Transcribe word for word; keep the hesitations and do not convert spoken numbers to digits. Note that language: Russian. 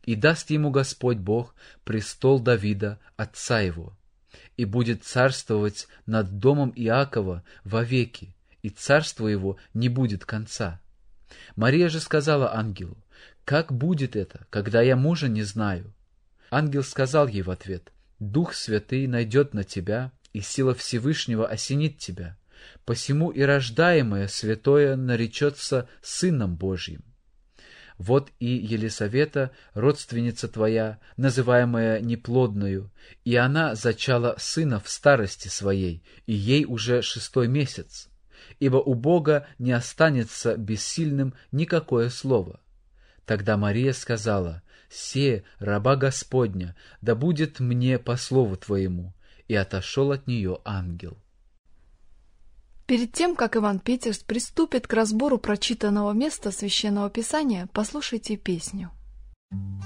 и даст ему Господь Бог престол Давида, отца его, и будет царствовать над домом Иакова вовеки, и царство его не будет конца». Мария же сказала ангелу: «Как будет это, когда я мужа не знаю?» Ангел сказал ей в ответ: «Дух Святый найдет на тебя, и сила Всевышнего осенит тебя, посему и рождаемое святое наречется Сыном Божьим. Вот и Елисавета, родственница твоя, называемая неплодною, и она зачала сына в старости своей, и ей уже шестой месяц, ибо у Бога не останется бессильным никакое слово». Тогда Мария сказала: «Се, раба Господня, да будет мне по слову твоему». И отошел от нее ангел. Перед тем, как Иван Петерс приступит к разбору прочитанного места Священного Писания, послушайте песню.